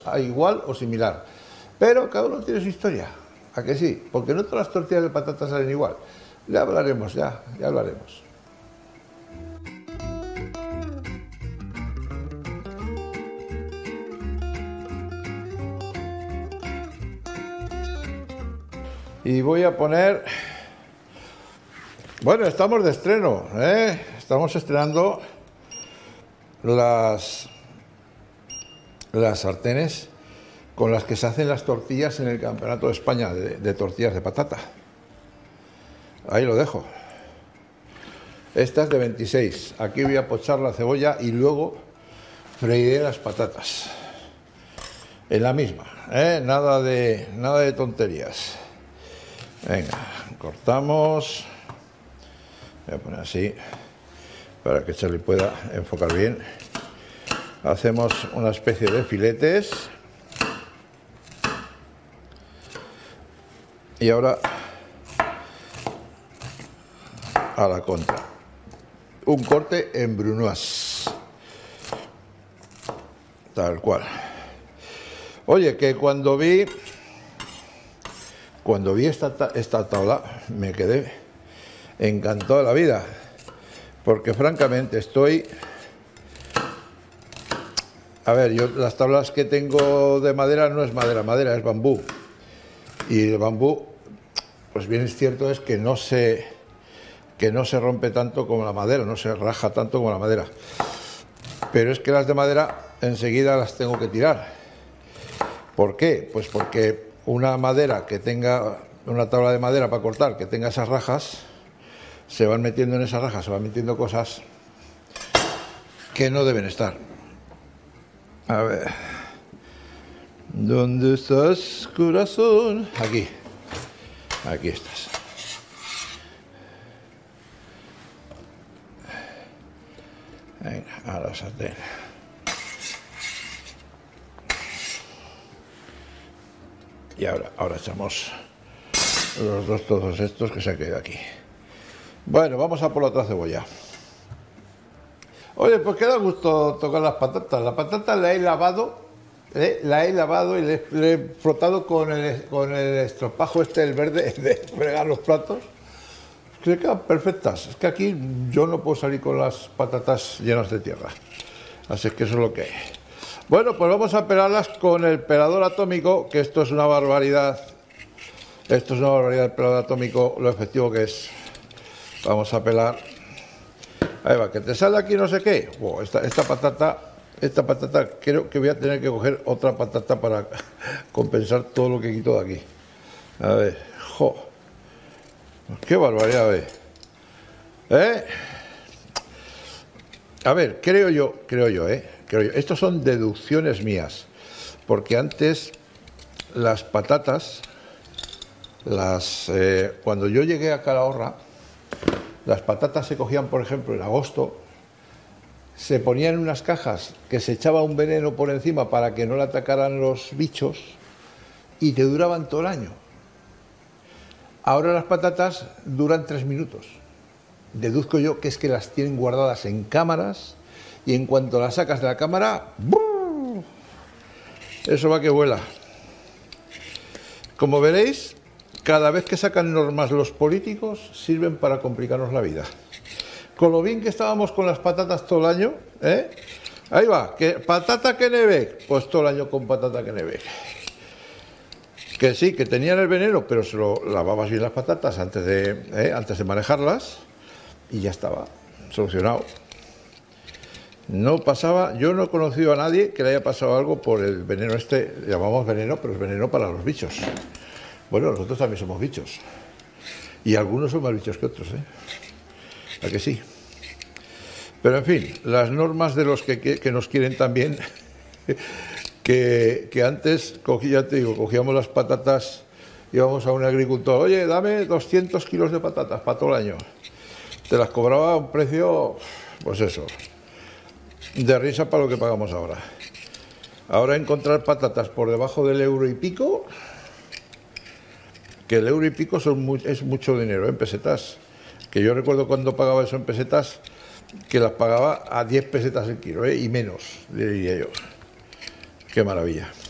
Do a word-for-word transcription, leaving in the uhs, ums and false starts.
igual o similar, pero cada uno tiene su historia, ¿a que sí? Porque no todas las tortillas de patatas salen igual. Ya hablaremos, ya, ya hablaremos. Y voy a poner, bueno, estamos de estreno, ¿eh? Estamos estrenando las las sartenes con las que se hacen las tortillas en el Campeonato de España de, de tortillas de patata. Ahí lo dejo. Esta es de veintiséis. Aquí voy a pochar la cebolla y luego freiré las patatas. En la misma, ¿eh? Nada de, nada de tonterías. Venga, cortamos. Voy a poner así para que se le pueda enfocar bien. Hacemos una especie de filetes. Y ahora a la contra. Un corte en brunoise. Tal cual. Oye, que cuando vi cuando vi esta, esta tabla me quedé encantado de la vida, porque francamente estoy, a ver, yo las tablas que tengo de madera no es madera, madera es bambú, y el bambú, pues bien es cierto es que no se que no se rompe tanto como la madera, no se raja tanto como la madera, pero es que las de madera enseguida las tengo que tirar. ¿Por qué? Pues porque una madera que tenga, una tabla de madera para cortar, que tenga esas rajas, se van metiendo en esas rajas, se van metiendo cosas que no deben estar. A ver, ¿dónde estás, corazón? Aquí, aquí estás. Venga, a la sartén. Y ahora, ahora echamos los dos trozos estos que se han quedado aquí. Bueno, vamos a por la otra cebolla. Oye, pues queda gusto tocar las patatas. La patata la he lavado, ¿eh? la he lavado y le, le he frotado con el, con el estropajo este, el verde, de fregar los platos. Que quedan perfectas. Es que aquí yo no puedo salir con las patatas llenas de tierra. Así que eso es lo que hay. Bueno, pues vamos a pelarlas con el pelador atómico, que esto es una barbaridad. Esto es una barbaridad, el pelador atómico, lo efectivo que es. Vamos a pelar. Ahí va, que te sale aquí no sé qué. Wow, esta, esta patata, esta patata, creo que voy a tener que coger otra patata para compensar todo lo que quito de aquí. A ver, jo. Qué barbaridad, ¿eh? ¿Eh? A ver, creo yo, creo yo, ¿eh? Creo yo. Estos son deducciones mías, porque antes las patatas, las eh, cuando yo llegué a Calahorra, las patatas se cogían, por ejemplo, en agosto, se ponían en unas cajas que se echaba un veneno por encima para que no le atacaran los bichos y te duraban todo el año. Ahora las patatas duran tres minutos. Deduzco yo que es que las tienen guardadas en cámaras y en cuanto las sacas de la cámara, ¡bum! Eso va que vuela. Como veréis, cada vez que sacan normas los políticos sirven para complicarnos la vida. Con lo bien que estábamos con las patatas todo el año, ¿eh? Ahí va, que patata Kennebec, pues todo el año con patata Kennebec. Que sí, que tenían el veneno, pero se lo lavabas bien las patatas antes de, ¿eh? antes de manejarlas y ya estaba solucionado. No pasaba, yo no he conocido a nadie que le haya pasado algo por el veneno este, llamamos veneno, pero es veneno para los bichos. Bueno, nosotros también somos bichos. Y algunos son más bichos que otros, ¿eh? ¿A que sí? Pero en fin, las normas de los que, que, que nos quieren también, que, que antes, cogí, ya te digo, cogíamos las patatas, íbamos a un agricultor, oye, dame doscientos kilos de patatas para todo el año. Te las cobraba a un precio, pues eso, de risa para lo que pagamos ahora. Ahora encontrar patatas por debajo del euro y pico, que el euro y pico son muy, es mucho dinero, ¿eh? En pesetas. Que yo recuerdo cuando pagaba eso en pesetas, que las pagaba a diez pesetas el kilo, ¿eh? Y menos, diría yo. Qué maravilla.